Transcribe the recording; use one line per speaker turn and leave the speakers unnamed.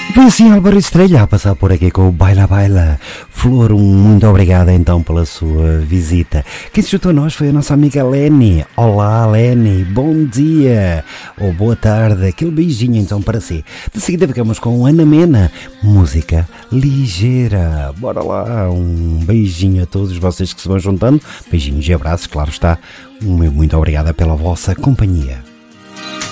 Foi sim, Álvaro Estrela a passar por aqui com o Baila Baila. Flor, muito obrigada então pela sua visita. Quem se juntou a nós foi a nossa amiga Leni. Olá, Leni, bom dia ou boa tarde. Aquele beijinho então para si. De seguida ficamos com Ana Mena, música ligeira. Bora lá, um beijinho a todos vocês que se vão juntando. Beijinhos e abraços, claro está. Muito obrigada pela vossa companhia.